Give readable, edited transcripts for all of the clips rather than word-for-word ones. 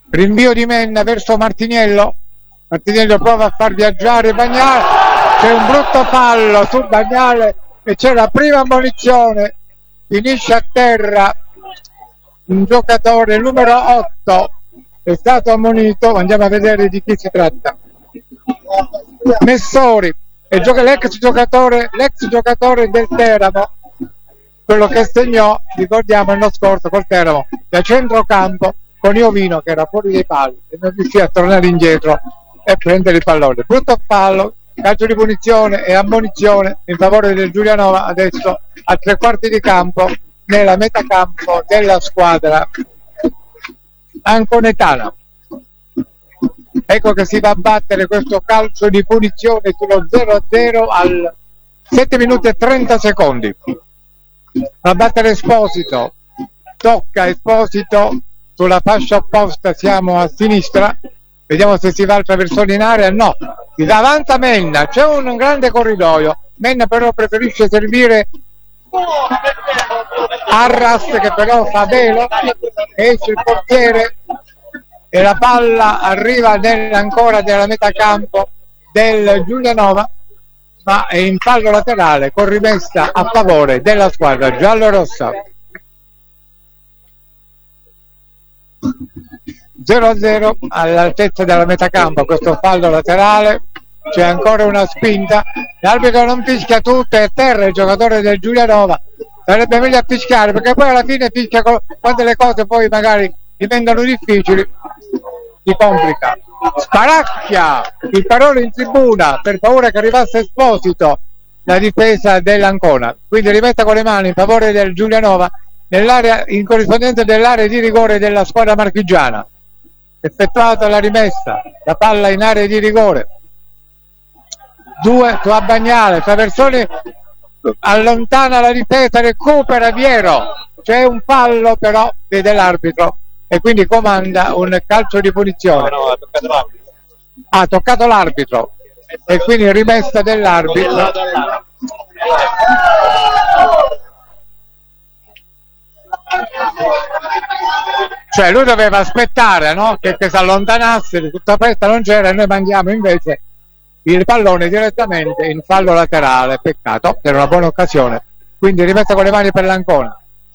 rinvio di Menna verso Martiniello. Martiniello prova a far viaggiare Bagnale, c'è un brutto fallo su Bagnale e c'è la prima ammonizione, finisce a terra un giocatore, il numero 8 è stato ammonito. Andiamo a vedere di chi si tratta. Messori, l'ex giocatore del Teramo, quello che segnò, ricordiamo, l'anno scorso col Teramo da centrocampo con Iovino che era fuori dei pali e non riuscì a tornare indietro e prendere il pallone. Brutto fallo, calcio di punizione e ammonizione in favore del Giulianova, adesso a 3/4 di campo nella metacampo della squadra anconetana. Ecco che si va a battere questo calcio di punizione sullo 0-0 al 7 minuti e 30 secondi. Va a battere Esposito, tocca Esposito sulla fascia opposta, siamo a sinistra, vediamo se si va al traversone in area. No, si dà avanti a Menna, c'è un grande corridoio, Menna però preferisce servire Arras che però fa velo, esce il portiere e la palla arriva ancora nella metà campo del Giulianova, ma è in fallo laterale con rimessa a favore della squadra giallorossa. 0-0 all'altezza della metà campo, questo fallo laterale, c'è ancora una spinta, l'arbitro non fischia, tutto è a terra il giocatore del Giulianova, sarebbe meglio a fischiare perché poi alla fine fischia quando le cose poi magari diventano difficili, si complica. Sparacchia il parole in tribuna per paura che arrivasse Esposito la difesa dell'Ancona, quindi rimetta con le mani in favore del Giulianova nell'area, in corrispondenza dell'area di rigore della squadra marchigiana. Effettuata la rimessa, la palla in area di rigore, 2 su Bagnale, traversone, allontana la difesa, recupera Viero, c'è un fallo però vede l'arbitro e quindi comanda un calcio di punizione. Ha toccato l'arbitro e quindi rimessa dell'arbitro. Cioè lui doveva aspettare, no? che si allontanasse, tutta questa non c'era e noi mandiamo invece il pallone direttamente in fallo laterale. Peccato, era una buona occasione, quindi rimessa con le mani per l'Ancona,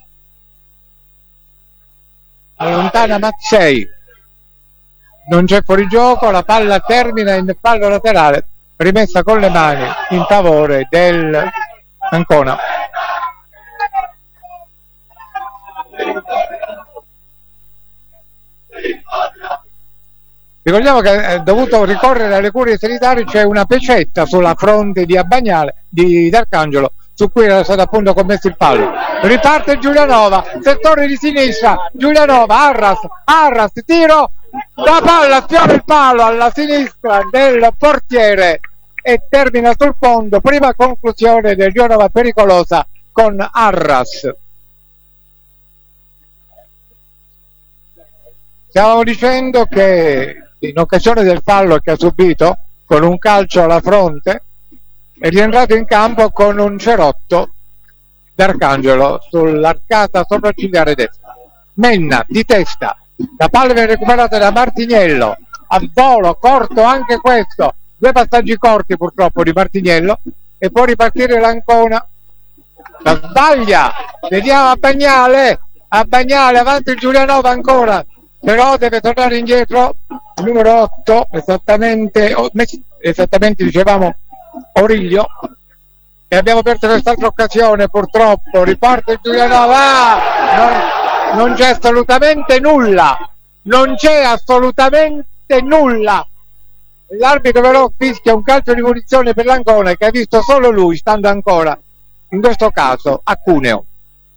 allontana Mazzei, non c'è fuorigioco, la palla termina in fallo laterale, rimessa con le mani in favore dell'Ancona. Ricordiamo che è dovuto ricorrere alle cure sanitarie, c'è una pecetta sulla fronte di Abbagnale, di D'Arcangelo, su cui era stato appunto commesso il fallo. Riparte Giulianova, settore di sinistra, Giulianova, Arras, tiro, la palla sfiora il palo alla sinistra del portiere e termina sul fondo, prima conclusione del Giulianova pericolosa con Arras. Stavamo dicendo che in occasione del fallo che ha subito con un calcio alla fronte è rientrato in campo con un cerotto d'Arcangelo sull'arcata sopraccigliare destra. Menna di testa, la palla viene recuperata da Martiniello, a volo corto anche questo, 2 passaggi corti purtroppo di Martiniello e può ripartire l'Ancona. La sbaglia, vediamo Abbagnale, avanti il Giulianova ancora, però deve tornare indietro il numero 8, esattamente dicevamo Origlio, e abbiamo perso quest'altra occasione purtroppo. Riparte il Giulianova, non c'è assolutamente nulla, l'arbitro però fischia un calcio di punizione per l'Ancona che ha visto solo lui, stando ancora in questo caso a Cuneo.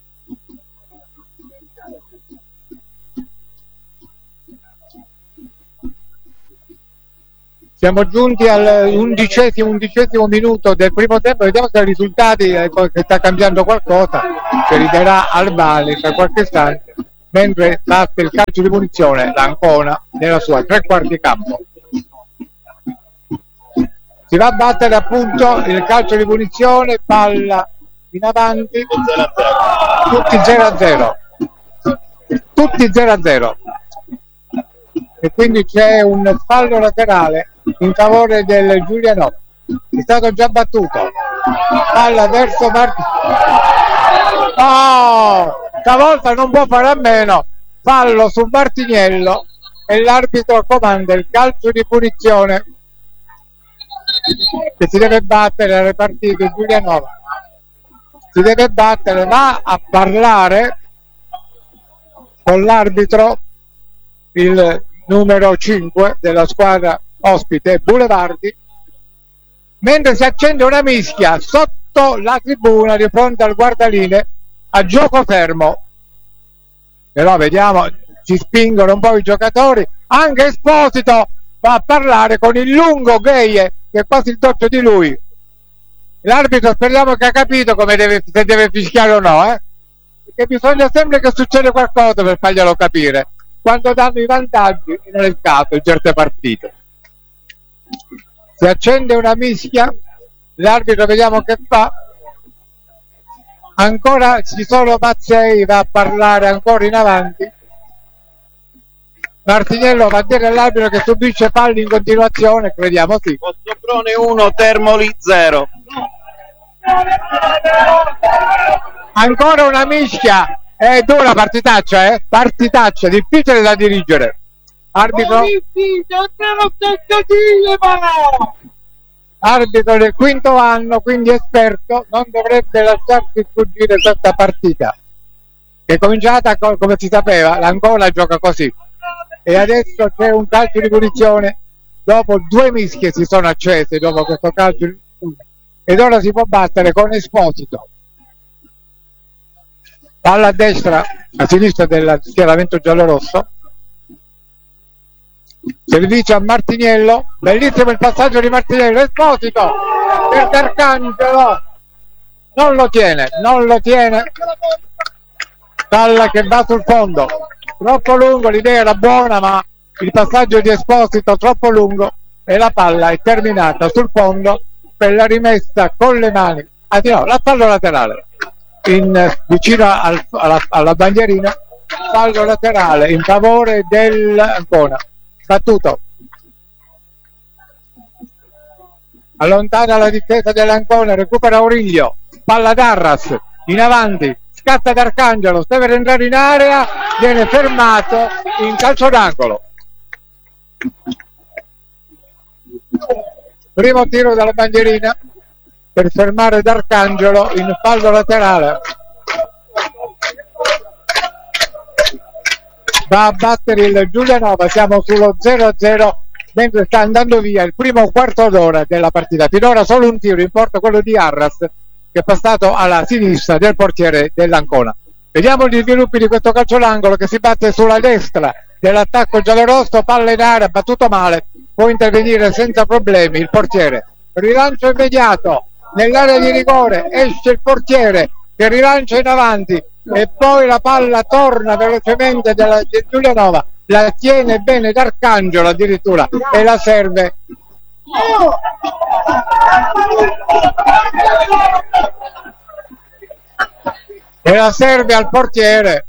Siamo giunti al undicesimo minuto del primo tempo, vediamo se i risultati, che sta cambiando qualcosa, che riderà Albani tra qualche istante, mentre batte il calcio di punizione l'Ancona nella sua 3/4 campo. Si va a battere appunto il calcio di punizione, palla in avanti, tutti 0-0. e quindi c'è un fallo laterale in favore del Giulianova. È stato già battuto, palla verso stavolta non può fare a meno, fallo su Martiniello e l'arbitro comanda il calcio di punizione che si deve battere alle partite. Giulianova si deve battere, va a parlare con l'arbitro il numero 5 della squadra ospite, Boulevardi, mentre si accende una mischia sotto la tribuna di fronte al guardaline a gioco fermo. Però vediamo, ci spingono un po' i giocatori, anche Esposito va a parlare con il lungo Gheie che è quasi il doppio di lui. L'arbitro speriamo che ha capito se deve fischiare o no, perché bisogna sempre che succeda qualcosa per farglielo capire quando danno i vantaggi, e non è il caso in certe partite. Si accende una mischia, l'arbitro vediamo che fa, ancora ci sono Mazzei, va a parlare ancora in avanti. Martiniello va a dire all'arbitro che subisce falli in continuazione, crediamo sì. Ossobrone 1, Termoli 0. Ancora una mischia, è dura partitaccia, partitaccia, difficile da dirigere. Arbitro del quinto anno, quindi esperto, non dovrebbe lasciarsi sfuggire questa partita, che è cominciata come si sapeva, l'Ancona gioca così, e adesso c'è un calcio di punizione. Dopo due mischie si sono accese dopo questo calcio di punizione, ed ora si può battere con Esposito. Palla a destra, a sinistra del schieramento giallorosso, servizio a Martiniello, bellissimo il passaggio di Martiniello, Esposito per D'Arcangelo, non lo tiene, palla che va sul fondo, troppo lungo, l'idea era buona ma il passaggio di Esposito troppo lungo e la palla è terminata sul fondo per la rimessa con le mani, la palla laterale vicino alla bandierina, fallo laterale in favore dell'Ancona. Battuto, allontana la difesa dell'Ancona, recupera Auriglio, palla d'Arras in avanti, scatta D'Arcangelo, deve entrare in area, viene fermato in calcio d'angolo. Primo tiro dalla bandierina per fermare D'Arcangelo in fallo laterale. Va a battere il Giulianova, siamo sullo 0-0 mentre sta andando via il primo quarto d'ora della partita. Finora solo un tiro in porta, quello di Arras, che è passato alla sinistra del portiere dell'Ancona. Vediamo gli sviluppi di questo calcio d'angolo che si batte sulla destra dell'attacco giallorosso, palla in area, battuto male, può intervenire senza problemi il portiere. Rilancio immediato nell'area di rigore, esce il portiere che rilancia in avanti e poi la palla torna velocemente del Giulianova, la tiene bene D'Arcangelo addirittura e la serve al portiere.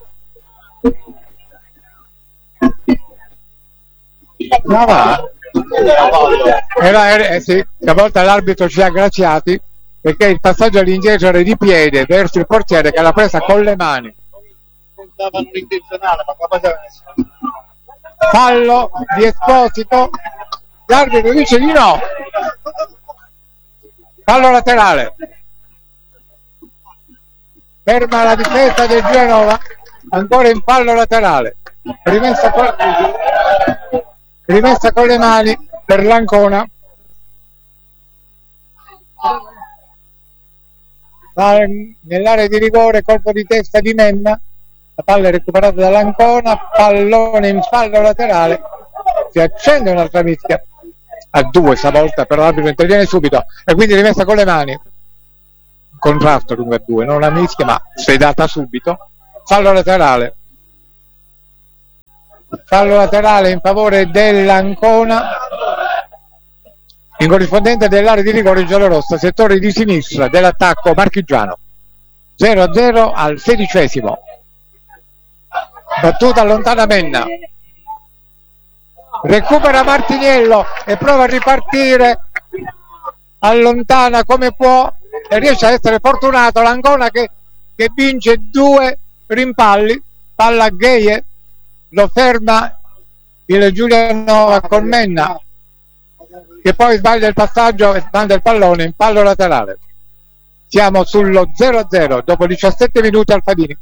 Ma va? Sì, stavolta l'arbitro ci ha graziati perché il passaggio all'indietro era di piede verso il portiere che l'ha presa con le mani. Fallo di Esposito, l'arbitro dice di no, fallo laterale, ferma la difesa del Giulianova, ancora in fallo laterale, rimessa con le mani per l'Ancona. Nell'area di rigore, colpo di testa di Menna, la palla è recuperata dall'Ancona, pallone in fallo laterale, si accende un'altra mischia a due stavolta, però l'arbitro interviene subito e quindi rimessa con le mani, contrasto dunque a due, non una mischia ma sedata subito, fallo laterale in favore dell'Ancona in corrispondenza dell'area di rigore giallorossa, settore di sinistra dell'attacco marchigiano. 0-0 al 16°. Battuta allontana Menna, recupera Martiniello e prova a ripartire, allontana come può e riesce a essere fortunato. L'Ancona che vince 2 rimpalli, palla a Gheie, lo ferma il Giulianova con Menna che poi sbaglia il passaggio e manda il pallone in fallo laterale. Siamo sullo 0-0 dopo 17 minuti al Fadini.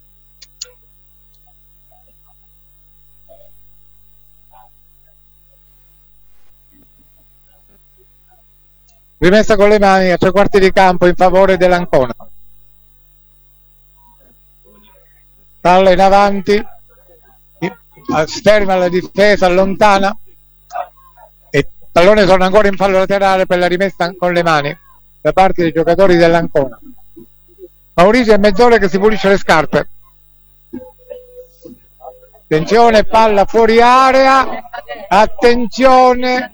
Rimessa con le mani a 3 quarti di campo in favore dell'Ancona. Palla in avanti, ferma la difesa, allontana e il pallone torna ancora in fallo laterale per la rimessa con le mani da parte dei giocatori dell'Ancona. Maurizio è mezz'ora che si pulisce le scarpe. Attenzione, palla fuori area, attenzione,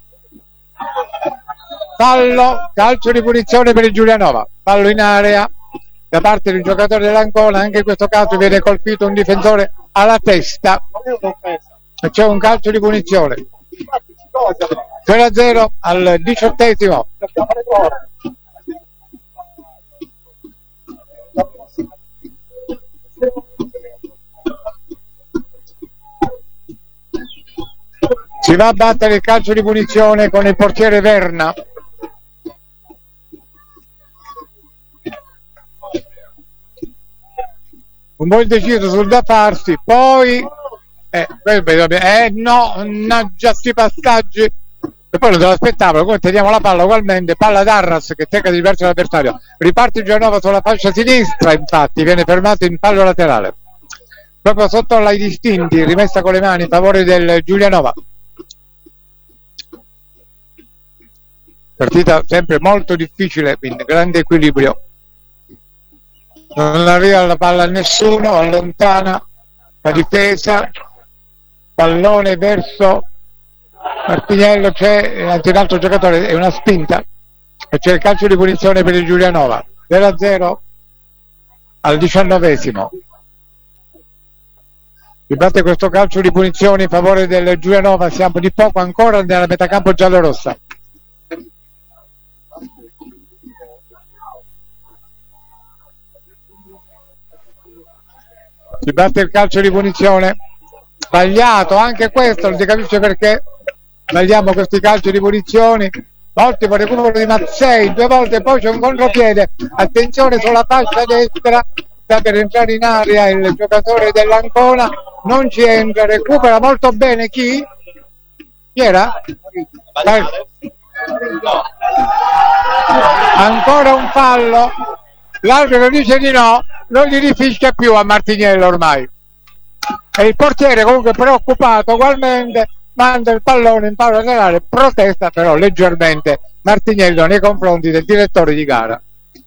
fallo, calcio di punizione per il Giulianova, fallo in area da parte del giocatore dell'Ancona. Anche in questo caso viene colpito un difensore alla testa e c'è un calcio di punizione. 0-0 al 18esimo. Si va a battere il calcio di punizione con il portiere Verna. Un po' indeciso sul da farsi, poi già sti passaggi e poi non se l'aspettavano. Come teniamo la palla ugualmente, palla d'Arras che cerca di diverso l'avversario, riparte Giulianova sulla fascia sinistra, infatti viene fermato in fallo laterale proprio sotto ai distinti, rimessa con le mani in favore del Giulianova. Partita sempre molto difficile, in grande equilibrio. Non arriva la palla a nessuno, allontana la difesa, pallone verso Martiniello, c'è anche un altro giocatore, è una spinta e c'è il calcio di punizione per il Giulianova. 0-0 al 19esimo. Si batte questo calcio di punizione in favore del Giulianova, siamo di poco ancora nella metacampo giallorossa. Si batte il calcio di punizione, sbagliato anche questo, non si capisce perché sbagliamo questi calci di punizioni. Ottimo recupero di Mazzei, 2 volte, poi c'è un contropiede, attenzione sulla fascia destra, sta per entrare in aria il giocatore dell'Ancona, non ci entra, recupera molto bene chi era? Ancora un fallo, l'arbitro dice di no, non gli rifischia più a Martiniello ormai e il portiere comunque preoccupato ugualmente manda il pallone in fallo laterale, protesta però leggermente Martiniello nei confronti del direttore di gara.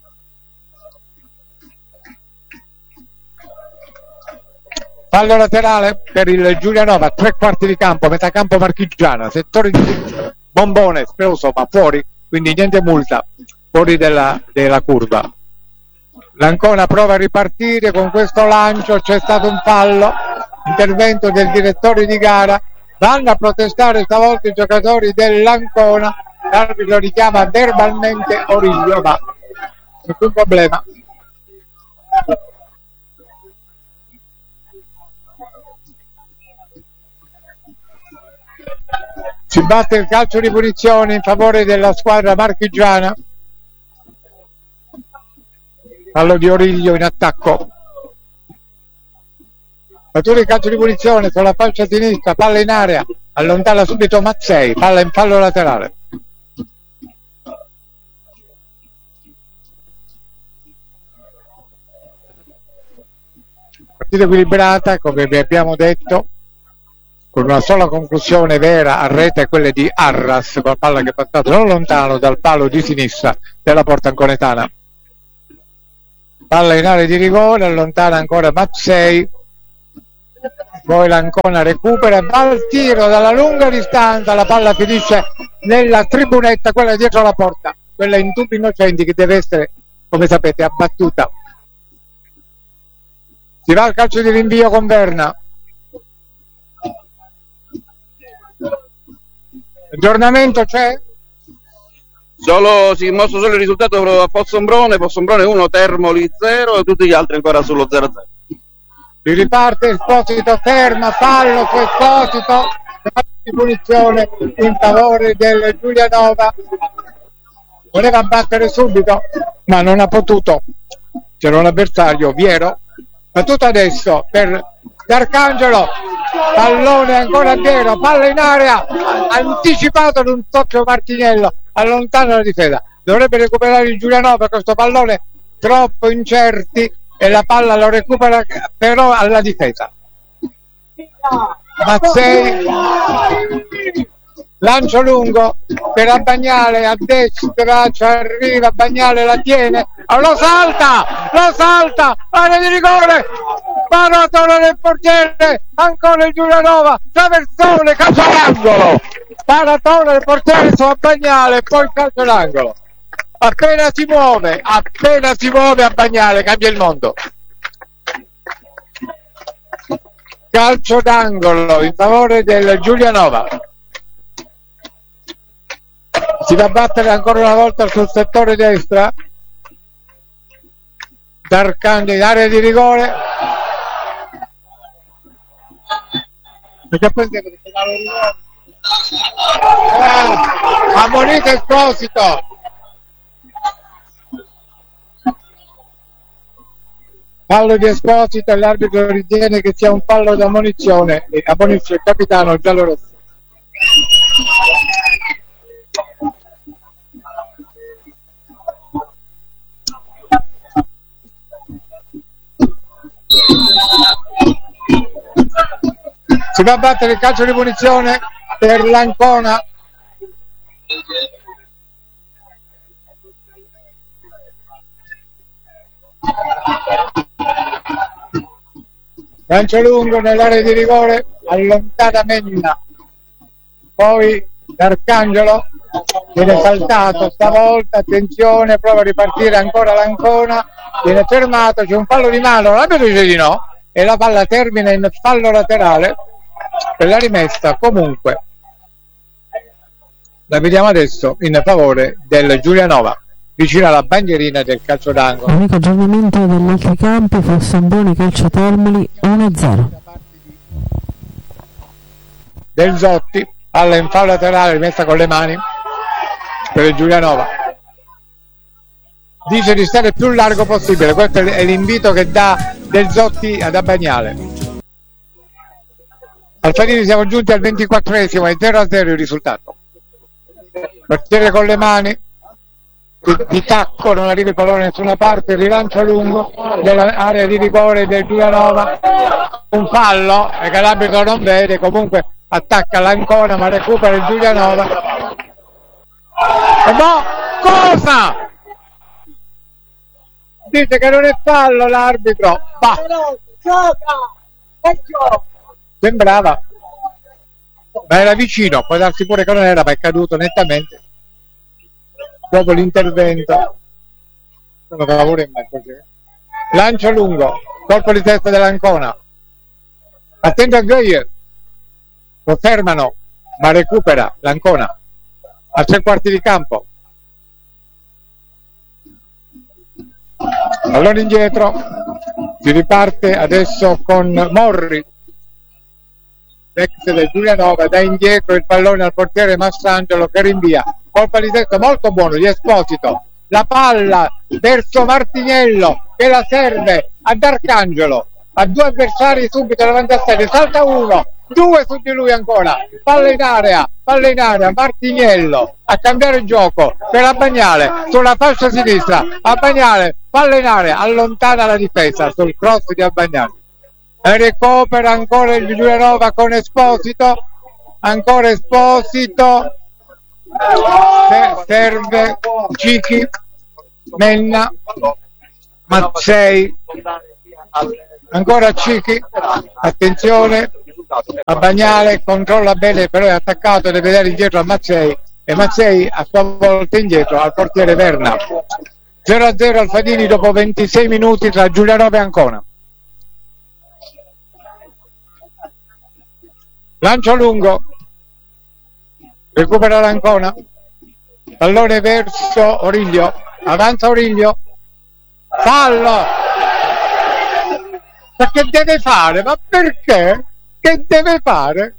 Fallo laterale per il Giulianova, 3 quarti di campo, metà campo marchigiana, settore di bombone esploso ma fuori, quindi niente multa, fuori della curva. L'Ancona prova a ripartire con questo lancio, c'è stato un fallo, intervento del direttore di gara, vanno a protestare stavolta i giocatori dell'Ancona, l'arbitro richiama verbalmente Origlio, ma nessun problema. Si batte il calcio di punizione in favore della squadra marchigiana. Fallo di Origlio in attacco. Fattura il calcio di punizione sulla fascia sinistra, palla in area, allontana subito Mazzei, palla in fallo laterale. Partita equilibrata, come vi abbiamo detto, con una sola conclusione vera a rete, quella di Arras, con la palla che è passata non lontano dal palo di sinistra della porta anconetana. Palla in area di rigore, allontana ancora Mazzei, poi l'Ancona recupera, va al tiro dalla lunga distanza, la palla finisce nella tribunetta, quella dietro la porta, quella in tubi innocenti che deve essere, come sapete, abbattuta. Si va al calcio di rinvio con Verna. Aggiornamento c'è? Si è mosso solo il risultato a Fossombrone 1, Termoli 0 e tutti gli altri ancora sullo 0-0. Si riparte Esposito, ferma, fallo su Esposito, di punizione in favore del Giulianova. Voleva battere subito, ma non ha potuto. C'era un avversario, Viero. Battuto adesso per D'Arcangelo, pallone ancora Viero, palla in area, anticipato ad un tocco Martinello, allontana la difesa. Dovrebbe recuperare il Giulianova questo pallone, troppo incerti, e la palla lo recupera però alla difesa. Mazzei, lancio lungo per Abbagnale, a destra ci arriva Abbagnale, la tiene, lo salta, area di rigore, paratona del portiere, ancora il Giulianova, traversone, calcio d'angolo, paratona del portiere su Abbagnale, poi calcio d'angolo. Appena si muove Abbagnale cambia il mondo. Calcio d'angolo in favore del Giulianova. Si va a battere ancora una volta sul settore destra. D'Arcangelo in area di rigore. Perché poi deve fare rigore. Ammonito Esposito. Fallo di Esposito e l'arbitro ritiene che sia un fallo di ammonizione e ammonisce il capitano giallorosso. Si va a battere il calcio di punizione per l'Ancona. Lancio lungo nell'area di rigore, allontana Menna, poi D'Arcangelo viene saltato stavolta, attenzione, prova a ripartire ancora l'Ancona, viene fermato, c'è un fallo di mano, l'arbitro dice di no e la palla termina in fallo laterale per la rimessa. Comunque la vediamo adesso in favore del Giulianova, vicino alla bandierina del calcio d'angolo. L'unico aggiornamento degli altri campi, Fossombrone calcio Termoli 1-0. Del Zotti, palla in fallo laterale rimessa con le mani per il Giulianova. Dice di stare più largo possibile, questo è l'invito che dà Del Zotti ad Abbagnale. Alfadini, siamo giunti al 24esimo, è 0-0 il risultato. Portiere con le mani, di tacco, non arriva il pallone da nessuna parte, rilancio lungo dell'area di rigore del Giulianova, un fallo che l'arbitro non vede, comunque attacca l'Ancona ma recupera il Giulianova. No, cosa? Dice che non è fallo l'arbitro, sembrava, ma era vicino, può darsi pure che non era, ma è caduto nettamente dopo l'intervento. Sono favore in me così. Lancio lungo, colpo di testa dell'Ancona, attento a Geier, lo fermano ma recupera l'Ancona a 3 quarti di campo. Allora indietro, si riparte adesso con Morri, ex del Giulianova, da indietro il pallone al portiere Mastrangelo che rinvia, colpa di testa molto buono di Esposito, la palla verso Martinello che la serve a D'Arcangelo, a 2 avversari subito davanti a sé, salta 1, 2 su di lui ancora, palla in area, Martinello a cambiare il gioco per Abbagnale sulla fascia sinistra, Abbagnale, palla in area, allontana la difesa sul cross di Abbagnale. E recupera ancora il Giulianova con Esposito, ancora Esposito, serve Cichi, Menna, Mazzei, ancora Cichi, attenzione, Abbagnale controlla bene, però è attaccato, deve dare indietro a Mazzei e Mazzei a sua volta indietro al portiere Verna. 0-0 Alfadini dopo 26 minuti tra Giulianova e Ancona. Lancio lungo recupera l'Ancona, pallone verso Origlio, avanza Origlio, fallo, ma che deve fare? Ma perché? Che deve fare?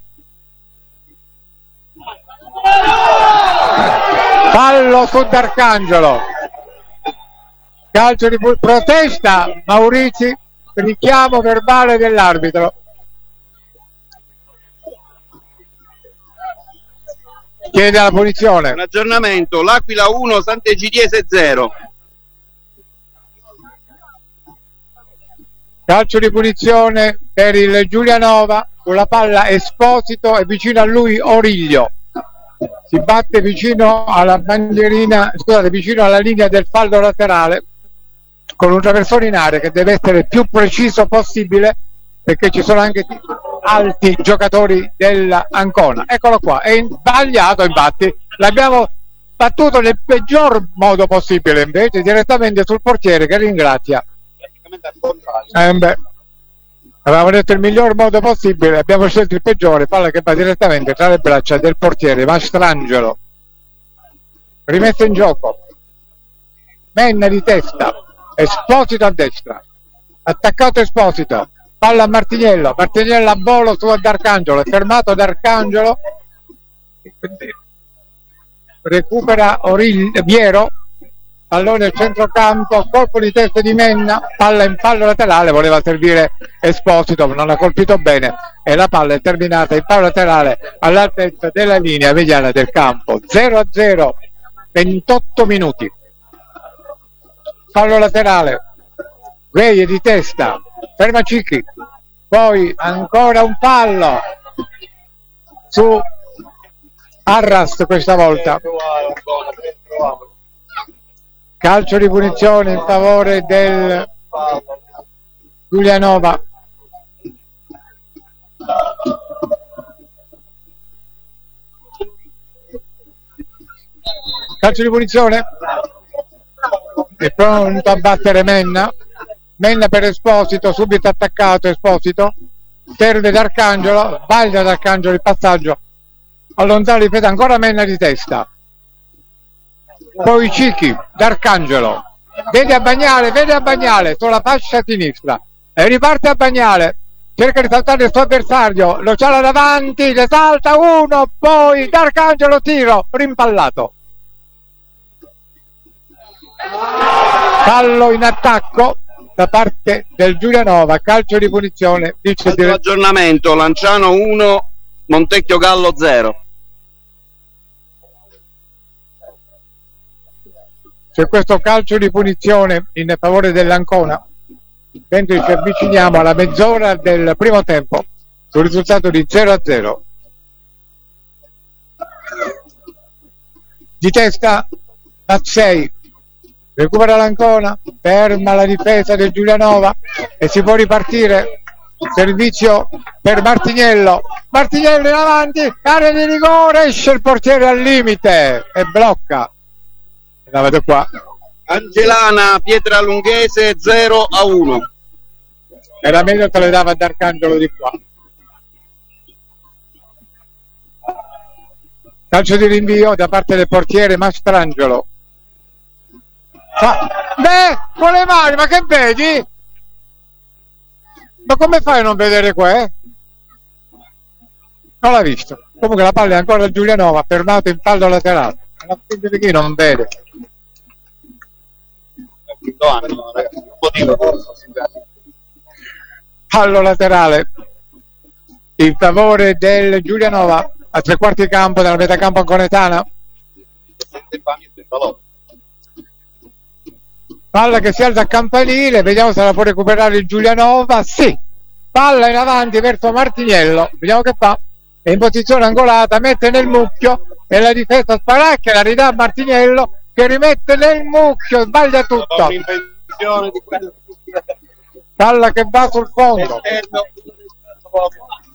Fallo su D'Arcangelo, calcio di protesta Maurizi, richiamo verbale dell'arbitro. Chiede la punizione. Un aggiornamento, l'Aquila 1, Sant'Egidiese 0. Calcio di punizione per il Giulianova, con la palla Esposito e vicino a lui Origlio. Si batte vicino alla bandierina, scusate, vicino alla linea del fallo laterale, con un traversone in area che deve essere il più preciso possibile, perché ci sono anche alti giocatori dell'Ancona. Eccolo qua, è sbagliato, infatti l'abbiamo battuto nel peggior modo possibile, invece direttamente sul portiere, che ringrazia. Avevamo detto il miglior modo possibile, abbiamo scelto il peggiore, palla che va direttamente tra le braccia del portiere Mastrangelo. Rimesso in gioco, Menna di testa, Esposito a destra, attaccato Esposito, palla a Martiniello, Martiniello a volo su D'Arcangelo, è fermato D'Arcangelo, recupera Viero, pallone al centrocampo, colpo di testa di Menna, palla in fallo laterale, voleva servire Esposito, ma non ha colpito bene e la palla è terminata in fallo laterale all'altezza della linea mediana del campo. 0-0, 28 minuti. Fallo laterale, Veie di testa, ferma Cicchi, poi ancora un fallo su Arras questa volta. Calcio di punizione in favore del Giulianova. Calcio di punizione, è pronto a battere Menna per Esposito, subito attaccato Esposito, serve D'Arcangelo, sbaglia D'Arcangelo il passaggio, allontana di difesa, ancora Menna di testa, poi Cicchi, D'Arcangelo, vede a Bagnale sulla fascia sinistra e riparte a Bagnale, cerca di saltare il suo avversario, lo c'ha davanti, le salta uno, poi D'Arcangelo, tiro, rimpallato. Fallo in attacco da parte del Giulianova, calcio di punizione. Dice aggiornamento, Lanciano 1, Montecchio Gallo 0. C'è questo calcio di punizione in favore dell'Ancona, mentre ci avviciniamo alla mezz'ora del primo tempo sul risultato di 0-0. Di testa Mazzei, recupera l'Ancona, ferma la difesa del Giulianova e si può ripartire. Servizio per Martiniello in avanti, area di rigore, esce il portiere al limite e blocca. La vedo qua. Angelana Pietra Lunghese 0-1. Era meglio che le dava ad D'Arcangelo di qua. Calcio di rinvio da parte del portiere Mastrangelo. Con le mani, ma che vedi? Ma come fai a non vedere qua? Non l'ha visto. Comunque la palla è ancora al Giulianova, fermato in fallo laterale. Ma chi non vede? Fallo laterale in favore del Giulianova a tre quarti di campo della metà campo anconetana. Palla che si alza a campanile, vediamo se la può recuperare il Giulianova. Sì, palla in avanti verso Martiniello, vediamo che fa, è in posizione angolata, mette nel mucchio e la difesa sparacchia, la ridà a Martiniello che rimette nel mucchio, sbaglia tutto. Palla che va sul fondo,